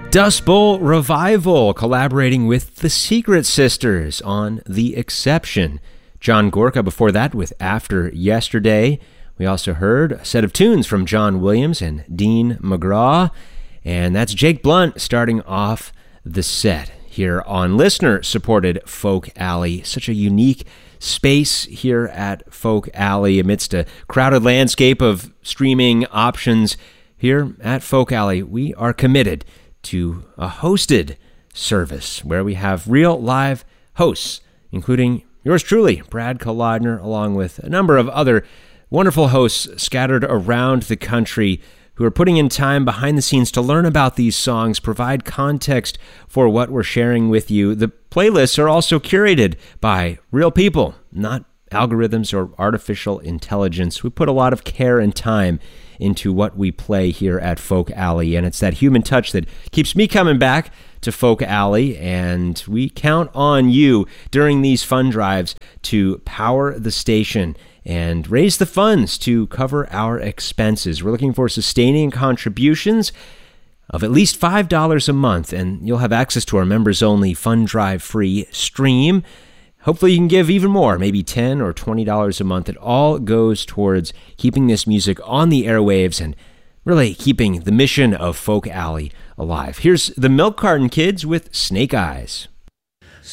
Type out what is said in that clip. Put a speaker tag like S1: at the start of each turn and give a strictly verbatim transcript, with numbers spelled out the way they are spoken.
S1: Dust Bowl Revival, collaborating with the Secret Sisters on The Exception. John Gorka before that with After Yesterday. We also heard a set of tunes from John Williams and Dean McGraw. And that's Jake Blunt starting off the set here on listener-supported Folk Alley. Such a unique space here at Folk Alley amidst a crowded landscape of streaming options. Here at Folk Alley, we are committed to a hosted service where we have real live hosts, including yours truly, Brad Kalodner, along with a number of other wonderful hosts scattered around the country who are putting in time behind the scenes to learn about these songs, provide context for what we're sharing with you. The playlists are also curated by real people, not algorithms or artificial intelligence. We put a lot of care and time into what we play here at Folk Alley, and it's that human touch that keeps me coming back to Folk Alley, and we count on you during these fund drives to power the station and raise the funds to cover our expenses. We're looking for sustaining contributions of at least five dollars a month, and you'll have access to our members-only fund drive-free stream. Hopefully you can give even more, maybe ten dollars or twenty dollars a month. It all goes towards keeping this music on the airwaves and really keeping the mission of Folk Alley alive. Here's the Milk Carton Kids with Snake Eyes.